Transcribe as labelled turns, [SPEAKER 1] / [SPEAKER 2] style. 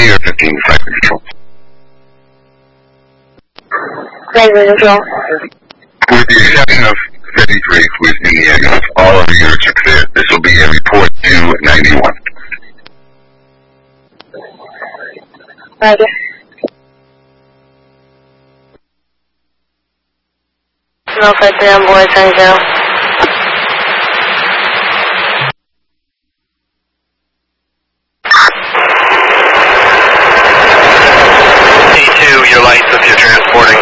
[SPEAKER 1] or 15 to Flight Control?
[SPEAKER 2] Flight Control.
[SPEAKER 1] With the exception of 53 with Indiana, all of the units are clear. This will be a report to 91.
[SPEAKER 2] Roger. No, 53 on board, 10-0.
[SPEAKER 3] A2, your lights if you're transporting.